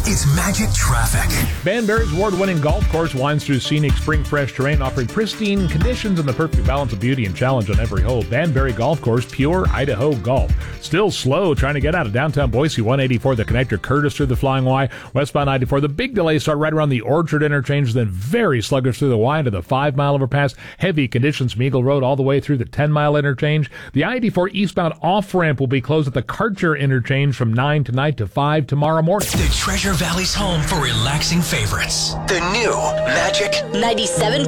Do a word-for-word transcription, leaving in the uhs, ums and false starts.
It's Magic Traffic. Banbury's award-winning golf course winds through scenic spring fresh terrain, offering pristine conditions and the perfect balance of beauty and challenge on every hole. Banbury Golf Course, pure Idaho golf. Still slow trying to get out of downtown Boise. one eighty-four, the connector Curtis through the Flying Y. Westbound ninety-four, the big delays start right around the Orchard interchange, then very sluggish through the Y into the five-mile overpass. Heavy conditions from Eagle Road all the way through the ten-mile interchange. The I eighty-four eastbound off-ramp will be closed at the Karcher interchange from nine tonight to five tomorrow morning. The Treasure Valley's home for relaxing favorites. The new Magic ninety-seven